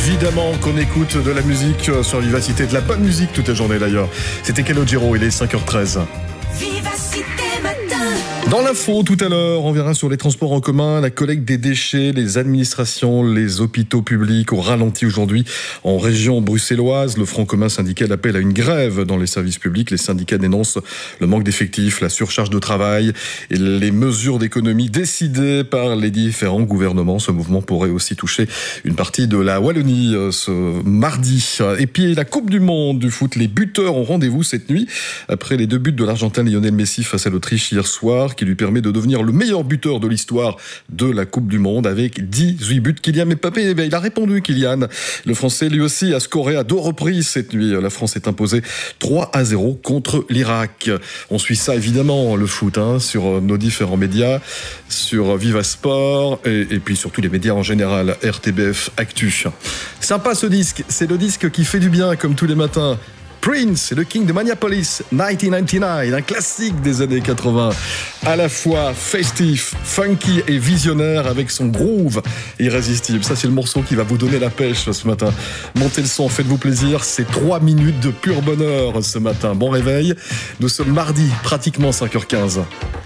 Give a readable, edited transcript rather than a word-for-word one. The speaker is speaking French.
Évidemment qu'on écoute de la musique sur Vivacité, de la bonne musique toute la journée d'ailleurs. C'était Calogero, il est 5h13. Vivacité matin. Dans l'info, tout à l'heure, on verra sur les transports en commun, la collecte des déchets, les administrations, les hôpitaux publics au ralenti aujourd'hui en région bruxelloise. Le Front commun syndical appelle à une grève dans les services publics. Les syndicats dénoncent le manque d'effectifs, la surcharge de travail et les mesures d'économie décidées par les différents gouvernements. Ce mouvement pourrait aussi toucher une partie de la Wallonie ce mardi. Et puis la Coupe du Monde du foot, les buteurs ont rendez-vous cette nuit après les 2 buts de l'Argentin Lionel Messi face à l'Autriche hier soir, qui lui permet de devenir le meilleur buteur de l'histoire de la Coupe du Monde avec 18 buts. Kylian Mbappé, il a répondu, Kylian. Le Français, lui aussi, a scoré à 2 reprises cette nuit. La France est imposée 3-0 contre l'Irak. On suit ça, évidemment, le foot, sur nos différents médias, sur Viva Sport et puis surtout les médias en général, RTBF Actu. Sympa ce disque, c'est le disque qui fait du bien, comme tous les matins. Prince, le King de Minneapolis, 1999, un classique des années 80, à la fois festif, funky et visionnaire avec son groove irrésistible. Ça, c'est le morceau qui va vous donner la pêche ce matin. Montez le son, faites-vous plaisir, c'est 3 minutes de pur bonheur ce matin. Bon réveil, nous sommes mardi, pratiquement 5h15.